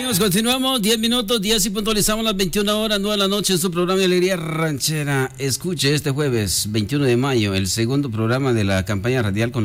amigos, continuamos, 10 minutos, 10 y puntualizamos las 21 horas, 9 de la noche en su programa de Alegría Ranchera. Escuche este jueves 21 de mayo el segundo programa de la campaña radial con